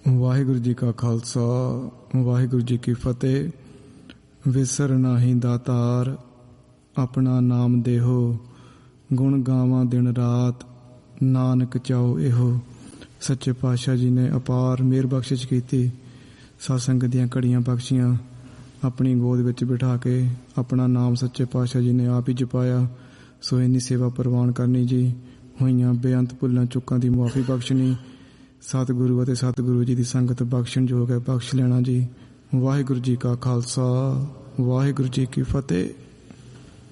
ਵਾਹਿਗੁਰੂ ਜੀ ਕਾ ਖਾਲਸਾ ਵਾਹਿਗੁਰੂ ਜੀ ਕੀ ਫਤਿਹ। ਵਿਸਰ ਨਾਹੀ ਦਾਤਾਰ ਆਪਣਾ ਨਾਮ ਦੇਹੋ, ਗੁਣ ਗਾਵਾਂ ਦਿਨ ਰਾਤ ਨਾਨਕ ਚਾਓ ਇਹੋ। ਸੱਚੇ ਪਾਤਸ਼ਾਹ ਜੀ ਨੇ ਅਪਾਰ ਮਿਹਰ ਬਖਸ਼ਿਸ਼ ਕੀਤੀ, ਸਤਸੰਗ ਦੀਆਂ ਘੜੀਆਂ ਬਖਸ਼ੀਆਂ, ਆਪਣੀ ਗੋਦ ਵਿੱਚ ਬਿਠਾ ਕੇ ਆਪਣਾ ਨਾਮ ਸੱਚੇ ਪਾਤਸ਼ਾਹ ਜੀ ਨੇ ਆਪ ਹੀ ਜਪਾਇਆ। ਸੋ ਇੰਨੀ ਸੇਵਾ ਪ੍ਰਵਾਨ ਕਰਨੀ ਜੀ, ਹੋਈਆਂ ਬੇਅੰਤ ਭੁੱਲਾਂ ਚੁੱਕਾਂ ਦੀ ਮੁਆਫੀ ਬਖਸ਼ਣੀ, ਸਤਿਗੁਰੂ ਅਤੇ ਸਤਿਗੁਰੂ ਜੀ ਦੀ ਸੰਗਤ ਬਖਸ਼ਣ ਯੋਗ ਹੈ, ਬਖਸ਼ ਲੈਣਾ ਜੀ। ਵਾਹਿਗੁਰੂ ਜੀ ਕਾ ਖਾਲਸਾ ਵਾਹਿਗੁਰੂ ਜੀ ਕੀ ਫਤਿਹ।